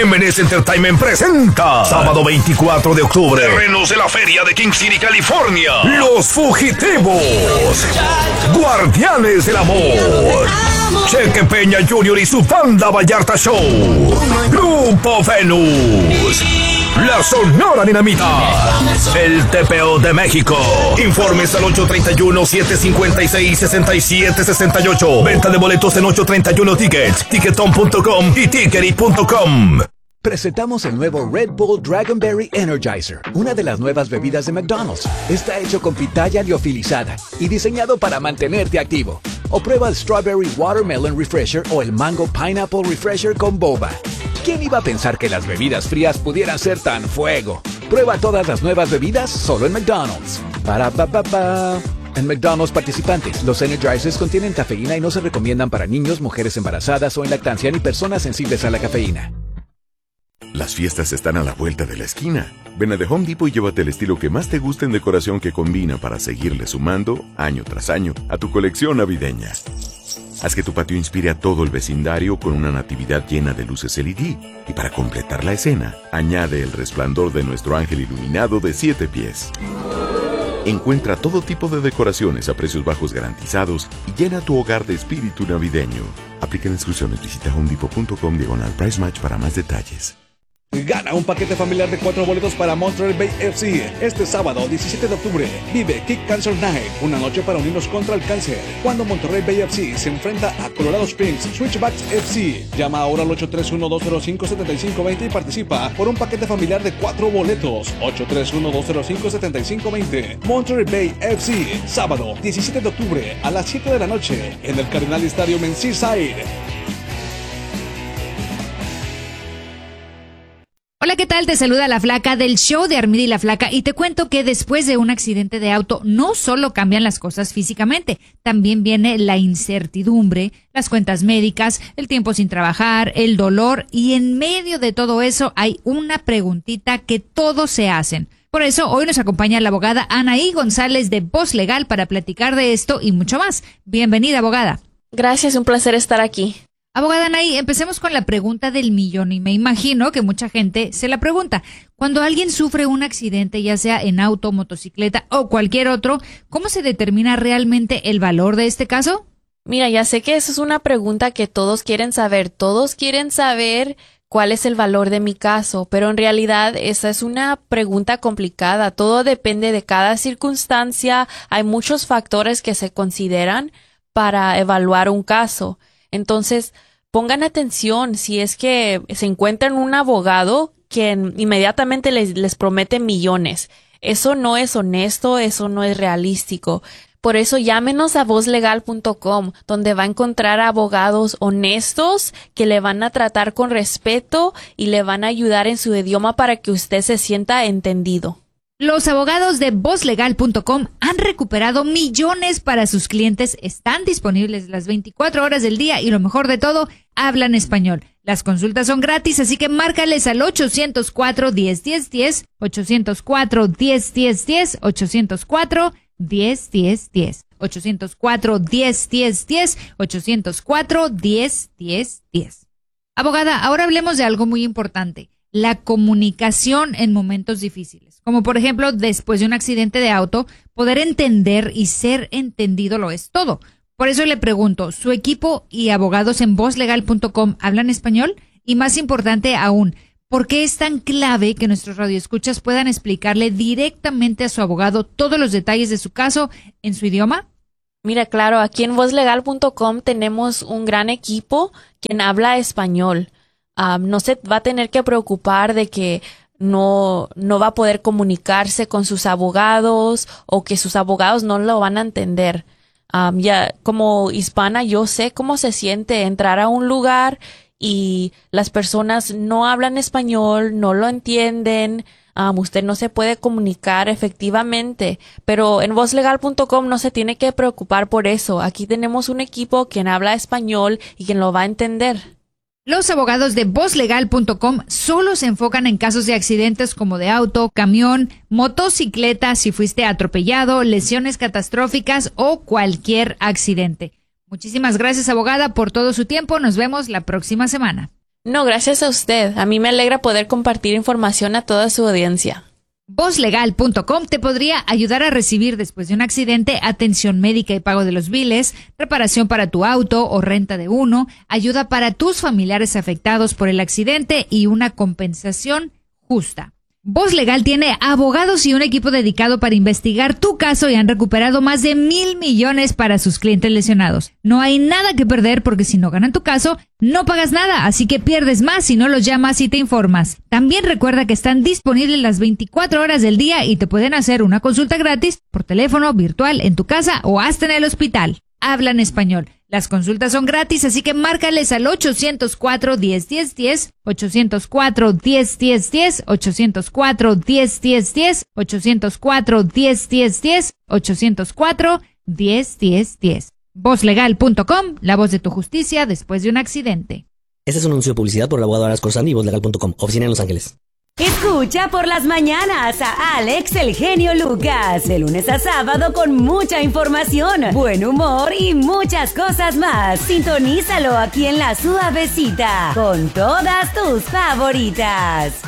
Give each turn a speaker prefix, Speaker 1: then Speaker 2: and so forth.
Speaker 1: MNS Entertainment presenta sábado 24 de octubre, terrenos de la feria de King City, California. Los Fugitivos, Guardianes del Amor, Cheque Peña Jr. y su banda Vallarta Show, Grupo Venus, La Sonora Dinamita, el TPO de México. Informes al 831-756-6768. Venta de boletos en 831 Tickets, Ticketon.com y Tickery.com.
Speaker 2: Presentamos el nuevo Red Bull Dragonberry Energizer, una de las nuevas bebidas de McDonald's. Está hecho con pitaya liofilizada y diseñado para mantenerte activo. O prueba el Strawberry Watermelon Refresher o el Mango Pineapple Refresher con boba. ¿Quién iba a pensar que las bebidas frías pudieran ser tan fuego? Prueba todas las nuevas bebidas solo en McDonald's. En McDonald's participantes, los Energizers contienen cafeína y no se recomiendan para niños, mujeres embarazadas o en lactancia ni personas sensibles a la cafeína.
Speaker 3: Las fiestas están a la vuelta de la esquina. Ven a The Home Depot y llévate el estilo que más te guste en decoración que combina para seguirle sumando, año tras año, a tu colección navideña. Haz que tu patio inspire a todo el vecindario con una natividad llena de luces LED. Y para completar la escena, añade el resplandor de nuestro ángel iluminado de 7 pies. Encuentra todo tipo de decoraciones a precios bajos garantizados y llena tu hogar de espíritu navideño. Aplican exclusiones. Visita homedepot.com/price match para más detalles.
Speaker 4: Gana un paquete familiar de 4 boletos para Monterey Bay FC. Este sábado, 17 de octubre, vive Kick Cancer Night, una noche para unirnos contra el cáncer. Cuando Monterey Bay FC se enfrenta a Colorado Springs Switchbacks FC. Llama ahora al 831-205-7520 y participa por un paquete familiar de 4 boletos. 831-205-7520. Monterey Bay FC, sábado, 17 de octubre, a las 7 de la noche, en el Cardenal Stadium en Seaside.
Speaker 5: Hola, ¿qué tal? Te saluda la Flaca del show de Armida y la Flaca y te cuento que después de un accidente de auto no solo cambian las cosas físicamente, también viene la incertidumbre, las cuentas médicas, el tiempo sin trabajar, el dolor y en medio de todo eso hay una preguntita que todos se hacen. Por eso hoy nos acompaña la abogada Anaí González de Voz Legal para platicar de esto y mucho más. Bienvenida, abogada.
Speaker 6: Gracias, un placer estar aquí.
Speaker 5: Abogada Anaí, empecemos con la pregunta del millón y me imagino que mucha gente se la pregunta. Cuando alguien sufre un accidente, ya sea en auto, motocicleta o cualquier otro, ¿cómo se determina realmente el valor de este caso?
Speaker 6: Mira, ya sé que eso es una pregunta que todos quieren saber. Todos quieren saber cuál es el valor de mi caso, pero en realidad esa es una pregunta complicada. Todo depende de cada circunstancia. Hay muchos factores que se consideran para evaluar un caso. Entonces, pongan atención si es que se encuentran un abogado que inmediatamente les promete millones. Eso no es honesto, eso no es realístico. Por eso llámenos a vozlegal.com, donde va a encontrar abogados honestos que le van a tratar con respeto y le van a ayudar en su idioma para que usted se sienta entendido.
Speaker 5: Los abogados de vozlegal.com han recuperado millones para sus clientes, están disponibles las 24 horas del día y lo mejor de todo, hablan español. Las consultas son gratis, así que márcales al 804-10-10-10, 804-10-10-10, 804-10-10-10, 804-10-10-10, 804-10-10-10. Abogada, ahora hablemos de algo muy importante. La comunicación en momentos difíciles, como por ejemplo después de un accidente de auto, poder entender y ser entendido lo es todo. Por eso le pregunto, ¿su equipo y abogados en vozlegal.com hablan español? Y más importante aún, ¿por qué es tan clave que nuestros radioescuchas puedan explicarle directamente a su abogado todos los detalles de su caso en su idioma?
Speaker 6: Mira, claro, aquí en vozlegal.com tenemos un gran equipo quien habla español. No se va a tener que preocupar de que no va a poder comunicarse con sus abogados o que sus abogados no lo van a entender. Ya como hispana yo sé cómo se siente entrar a un lugar y las personas no hablan español, no lo entienden, usted no se puede comunicar efectivamente, pero en vozlegal.com no se tiene que preocupar por eso. Aquí tenemos un equipo quien habla español y quien lo va a entender.
Speaker 5: Los abogados de vozlegal.com solo se enfocan en casos de accidentes como de auto, camión, motocicleta, si fuiste atropellado, lesiones catastróficas o cualquier accidente. Muchísimas gracias, abogada, por todo su tiempo. Nos vemos la próxima semana.
Speaker 6: No, gracias a usted. A mí me alegra poder compartir información a toda su audiencia.
Speaker 5: Vozlegal.com te podría ayudar a recibir después de un accidente atención médica y pago de los biles, reparación para tu auto o renta de uno, ayuda para tus familiares afectados por el accidente y una compensación justa. Voz Legal tiene abogados y un equipo dedicado para investigar tu caso y han recuperado más de 1,000 millones para sus clientes lesionados. No hay nada que perder porque si no ganan tu caso, no pagas nada, así que pierdes más si no los llamas y te informas. También recuerda que están disponibles las 24 horas del día y te pueden hacer una consulta gratis por teléfono, virtual, en tu casa o hasta en el hospital. Hablan español. Las consultas son gratis, así que márcales al 804-10-10-10, 804-10-10-10, 804-10-10-10, 804-10-10-10, 804-10-10-10. Vozlegal.com, la voz de tu justicia después de un accidente.
Speaker 7: Este es un anuncio de publicidad por el abogado Aras Corsani y Vozlegal.com, oficina en Los Ángeles.
Speaker 8: Escucha por las mañanas a Alex el Genio Lucas, de lunes a sábado con mucha información, buen humor y muchas cosas más. Sintonízalo aquí en La Suavecita, con todas tus favoritas.